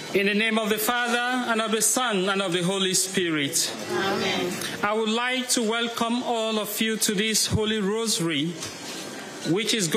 In the name of the Father, and of the Son, and of the Holy Spirit. Amen. I would like to welcome all of you to this Holy Rosary, which is